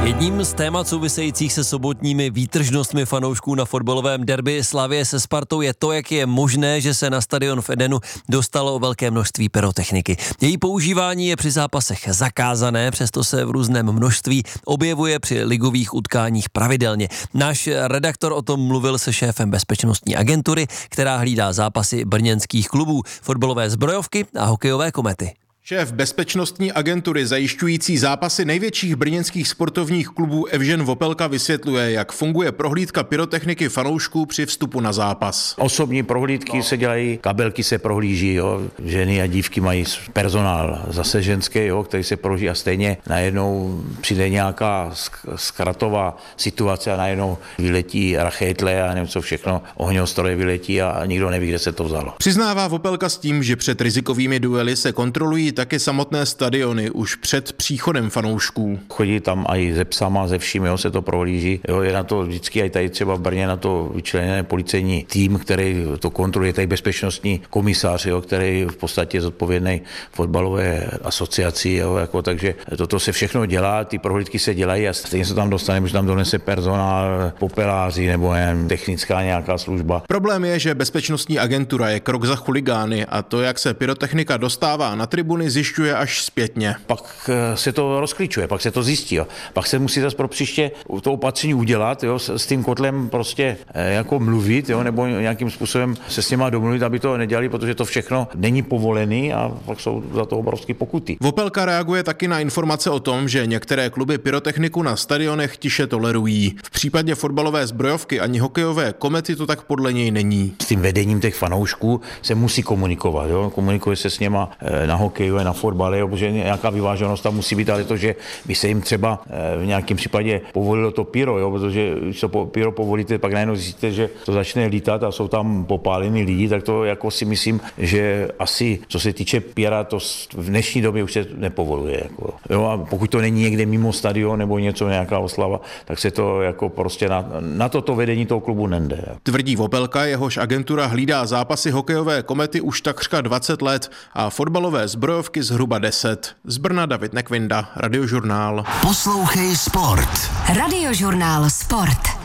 Jedním z témat souvisejících se sobotními výtržnostmi fanoušků na fotbalovém derby Slavie se Spartou je to, jak je možné, že se na stadion v Edenu dostalo velké množství pyrotechniky. Její používání je při zápasech zakázané, přesto se v různém množství objevuje při ligových utkáních pravidelně. Náš redaktor o tom mluvil se šéfem bezpečnostní agentury, která hlídá zápasy brněnských klubů, fotbalové zbrojovky a hokejové komety. Šéf bezpečnostní agentury zajišťující zápasy největších brněnských sportovních klubů Evžen Vopelka vysvětluje, jak funguje prohlídka pyrotechniky fanoušků při vstupu na zápas. Osobní prohlídky se dělají, kabelky se prohlíží, jo. Ženy a dívky mají personál zase ženský, jo, který se prohlíží a stejně najednou přijde nějaká zkratová situace a najednou vyletí rachétle a nevím co všechno, ohňostroje vyletí a nikdo neví, kde se to vzalo. Přiznává Vopelka s tím, že před rizikovými duely se kontrolují také samotné stadiony už před příchodem fanoušků. Chodí tam i se psama, se vším, jo, se to prohlíží. Jo, je na to vždycky i tady třeba v Brně na to vyčleněný policejní tým, který to kontroluje, tady bezpečnostní komisář, jo, který v podstatě je zodpovědný fotbalové asociaci, jo, jako, takže toto se všechno dělá, ty prohlídky se dělají a stejně se tam dostane, že tam donese personál, popeláři nebo jen technická nějaká služba. Problém je, že bezpečnostní agentura je krok za chuligány a to, jak se pyrotechnika dostává na tribuny, zjišťuje až zpětně. Pak se to rozklíčuje, pak se to zjistí. Jo. Pak se musí zase pro příště to opatření udělat, jo, s tím kotlem prostě jako mluvit, jo, nebo nějakým způsobem se s něma domluvit, aby to nedělali, protože to všechno není povolený a pak jsou za to obrovské pokuty. Vopelka reaguje taky na informace o tom, že některé kluby pyrotechniku na stadionech tiše tolerují. V případě fotbalové zbrojovky ani hokejové komety to tak podle něj není. S tím vedením těch fanoušků se musí komunikovat, jo. Komunikuje se s něma na hokeju, na fotbale, jo, protože nějaká vyváženost tam musí být, ale to, že by se jim třeba v nějakém případě povolilo to pyro, jo, protože když to pyro povolíte, pak najednou zjistíte, že to začne lítat a jsou tam popálení lidi, tak to jako si myslím, že asi co se týče pyra, to v dnešní době už se nepovoluje. Jako. Jo, a pokud to není někde mimo stadion nebo něco, nějaká oslava, tak se to jako prostě na toto vedení toho klubu nende. Tvrdí Vopelka, jehož agentura hlídá zápasy hokejové komety už takřka 20 let a fotbalové zbrojovky zhruba 10. Z Brna David Nekvinda, Radiožurnál. Poslouchej sport. Radiožurnál Sport.